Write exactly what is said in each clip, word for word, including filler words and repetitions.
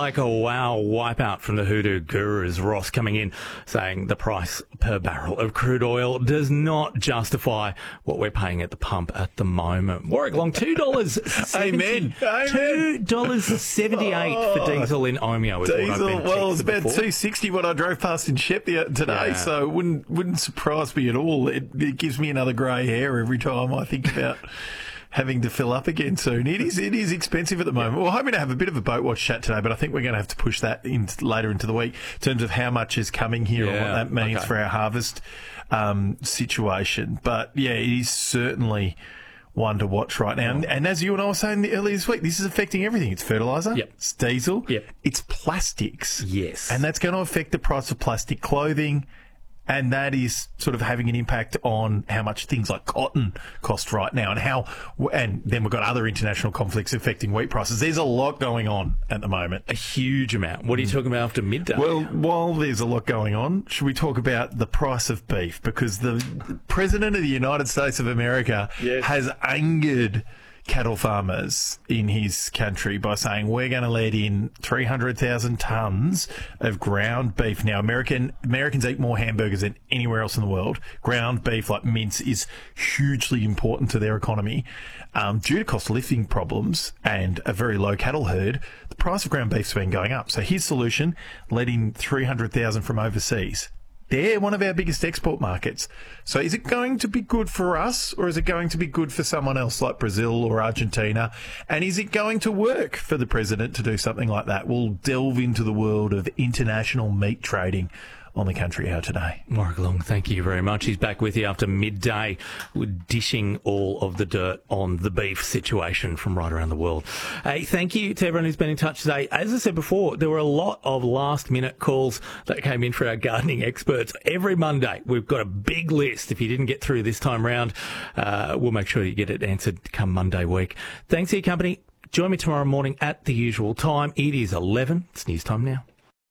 like a wow wipeout from the hoodoo gurus. Ross coming in saying the price per barrel of crude oil does not justify what we're paying at the pump at the moment. Warwick Long, two dollars Amen. two dollars seventy-eight oh, for diesel in Omeo. Is diesel, what I've been well, it's about before. two sixty when I drove past in Shep the- today, Yeah. so it wouldn't, wouldn't surprise me at all. It, it gives me another grey hair every time I think about having to fill up again soon. It is it is expensive at the moment. We're hoping to have a bit of a boat watch chat today, but I think we're going to have to push that in later into the week in terms of how much is coming here Yeah, and what that means okay. for our harvest um, situation. But yeah, it is certainly one to watch right now. And, and as you and I were saying earlier this week, this is affecting everything. It's fertiliser, Yep. it's diesel, Yep. it's plastics. Yes. And that's going to affect the price of plastic clothing. And that is sort of having an impact on how much things like cotton cost right now, and how, and then we've got other international conflicts affecting wheat prices. There's a lot going on at the moment. A huge amount. What are you talking about after midday? Well, while there's a lot going on, should we talk about the price of beef? Because the President of the United States of America Yes. has angered cattle farmers in his country by saying we're going to let in three hundred thousand tonnes of ground beef. Now, American Americans eat more hamburgers than anywhere else in the world. Ground beef, like mince, is hugely important to their economy. Um, due to cost of living problems and a very low cattle herd, the price of ground beef's been going up. So his solution, let in three hundred thousand from overseas. They're one of our biggest export markets. So is it going to be good for us, or is it going to be good for someone else like Brazil or Argentina? And is it going to work for the president to do something like that? We'll delve into the world of international meat trading on the Country Hour today. Warwick Long, thank you very much. He's back with you after midday. We're dishing all of the dirt on the beef situation from right around the world. Hey, thank you to everyone who's been in touch today. As I said before, there were a lot of last-minute calls that came in for our gardening experts. Every Monday, we've got a big list. If you didn't get through this time round, uh, we'll make sure you get it answered come Monday week. Thanks for your company. Join me tomorrow morning at the usual time. It is eleven. It's news time now.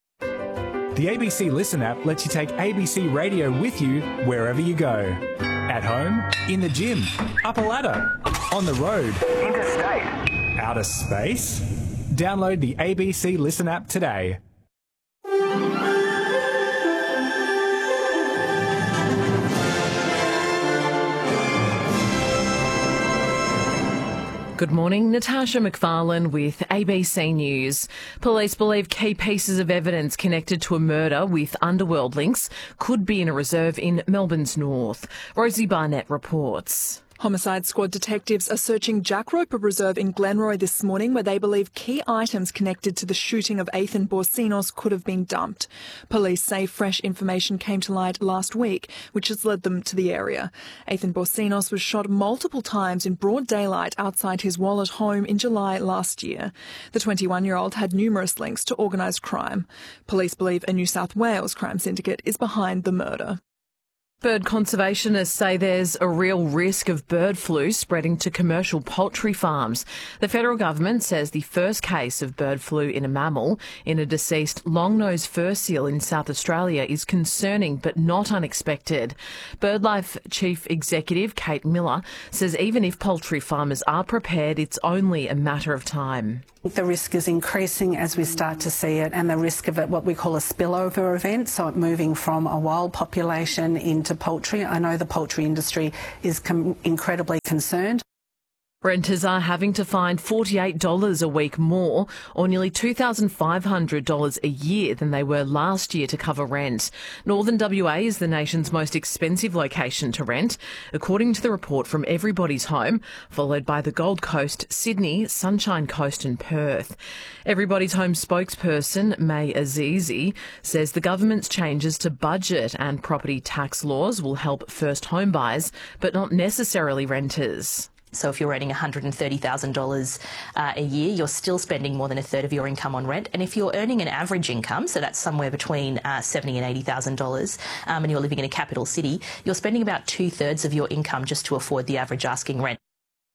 The A B C Listen app lets you take A B C Radio with you wherever you go. At home, in the gym, up a ladder, on the road, interstate, outer space. Download the A B C Listen app today. Good morning, Natasha McFarlane with A B C News. Police believe key pieces of evidence connected to a murder with underworld links could be in a reserve in Melbourne's north. Rosie Barnett reports. Homicide Squad detectives are searching Jack Roper Reserve in Glenroy this morning, where they believe key items connected to the shooting of Ethan Borsinos could have been dumped. Police say fresh information came to light last week, which has led them to the area. Ethan Borsinos was shot multiple times in broad daylight outside his Wallet home in July last year. The twenty-one-year-old had numerous links to organised crime. Police believe a New South Wales crime syndicate is behind the murder. Bird conservationists say there's a real risk of bird flu spreading to commercial poultry farms. The federal government says the first case of bird flu in a mammal, in a deceased long-nosed fur seal in South Australia, is concerning but not unexpected. BirdLife Chief Executive Kate Miller says even if poultry farmers are prepared, it's only a matter of time. The risk is increasing as we start to see it, and the risk of it, what we call a spillover event, so it moving from a wild population into poultry. I know the poultry industry is com- incredibly concerned. Renters are having to find forty-eight dollars a week more, or nearly two thousand five hundred dollars a year than they were last year to cover rent. Northern W A is the nation's most expensive location to rent, according to the report from Everybody's Home, followed by the Gold Coast, Sydney, Sunshine Coast and Perth. Everybody's Home spokesperson May Azizi says the government's changes to budget and property tax laws will help first home buyers, but not necessarily renters. So if you're earning one hundred thirty thousand dollars uh, a year, you're still spending more than a third of your income on rent. And if you're earning an average income, so that's somewhere between uh, seventy thousand dollars and eighty thousand dollars, um, and you're living in a capital city, you're spending about two-thirds of your income just to afford the average asking rent.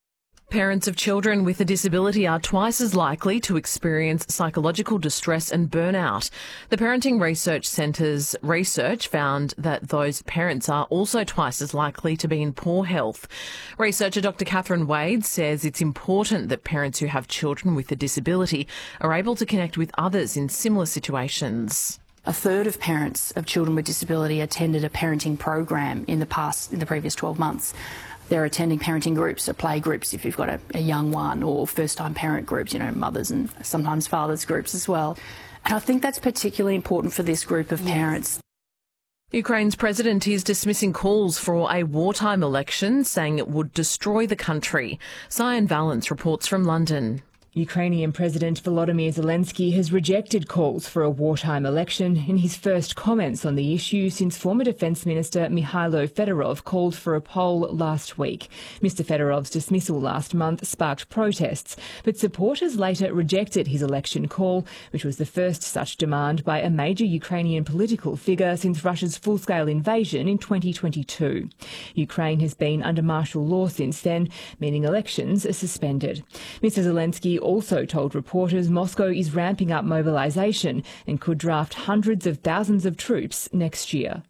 Parents of children with a disability are twice as likely to experience psychological distress and burnout. The Parenting Research Centre's research found that those parents are also twice as likely to be in poor health. Researcher Doctor Catherine Wade says it's important that parents who have children with a disability are able to connect with others in similar situations. A third of parents of children with disability attended a parenting program in the past, in the previous twelve months. They're attending parenting groups or play groups if you've got a, a young one, or first-time parent groups, you know, mothers and sometimes fathers groups as well. And I think that's particularly important for this group of parents. Ukraine's president is dismissing calls for a wartime election, saying it would destroy the country. Cyan Valance reports from London. Ukrainian President Volodymyr Zelensky has rejected calls for a wartime election in his first comments on the issue since former Defence Minister Mikhailo Fedorov called for a poll last week. Mister Fedorov's dismissal last month sparked protests, but supporters later rejected his election call, which was the first such demand by a major Ukrainian political figure since Russia's full-scale invasion in twenty twenty-two. Ukraine has been under martial law since then, meaning elections are suspended. Mister Zelensky also told reporters Moscow is ramping up mobilisation and could draft hundreds of thousands of troops next year.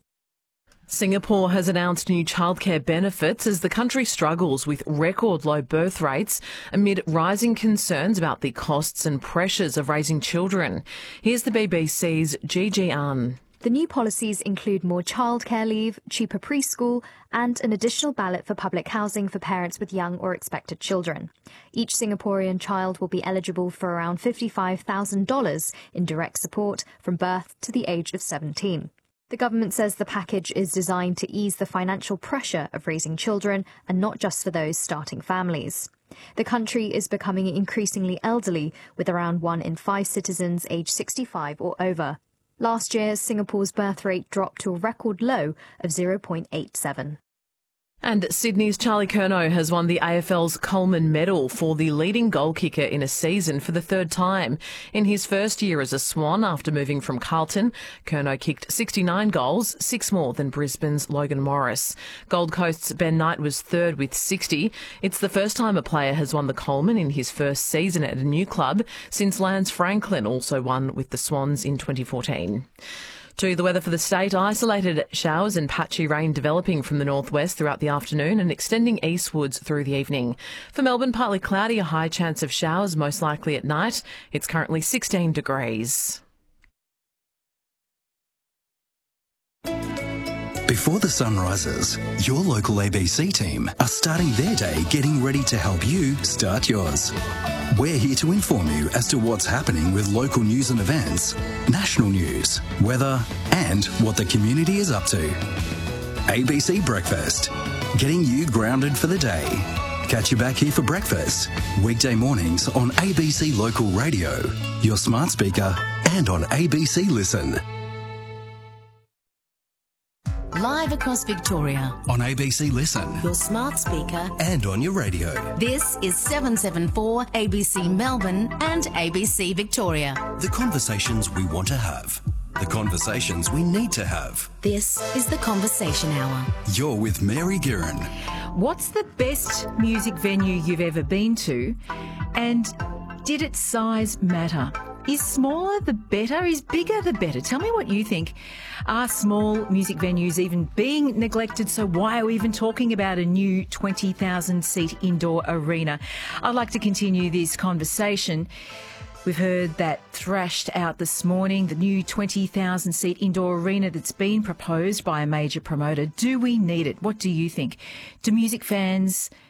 Singapore has announced new childcare benefits as the country struggles with record low birth rates amid rising concerns about the costs and pressures of raising children. Here's the B B C's Gigi Ahn. The new policies include more childcare leave, cheaper preschool, and an additional ballot for public housing for parents with young or expected children. Each Singaporean child will be eligible for around fifty-five thousand dollars in direct support from birth to the age of seventeen. The government says the package is designed to ease the financial pressure of raising children and not just for those starting families. The country is becoming increasingly elderly, with around one in five citizens aged sixty-five or over. Last year, Singapore's birth rate dropped to a record low of zero point eight seven. And Sydney's Charlie Curnow has won the A F L's Coleman Medal for the leading goal kicker in a season for the third time. In his first year as a Swan after moving from Carlton, Curnow kicked sixty-nine goals, six more than Brisbane's Logan Morris. Gold Coast's Ben Knight was third with sixty. It's the first time a player has won the Coleman in his first season at a new club since Lance Franklin also won with the Swans in twenty fourteen. To the weather for the state, isolated showers and patchy rain developing from the northwest throughout the afternoon and extending eastwards through the evening. For Melbourne, partly cloudy, a high chance of showers, most likely at night. It's currently sixteen degrees. Before the sun rises, your local A B C team are starting their day getting ready to help you start yours. We're here to inform you as to what's happening with local news and events, national news, weather, and what the community is up to. A B C Breakfast, getting you grounded for the day. Catch you back here for breakfast, weekday mornings on A B C Local Radio, your smart speaker, and on A B C Listen. Live across Victoria. On A B C Listen. Your smart speaker. And on your radio. This is seven seven four A B C Melbourne and A B C Victoria. The conversations we want to have. The conversations we need to have. This is the Conversation Hour. You're with Mary Guerin. What's the best music venue you've ever been to? And did its size matter? Is smaller the better? Is bigger the better? Tell me what you think. Are small music venues even being neglected? So why are we even talking about a new twenty thousand seat indoor arena? I'd like to continue this conversation. We've heard that thrashed out this morning, the new twenty thousand seat indoor arena that's been proposed by a major promoter. Do we need it? What do you think? Do music fans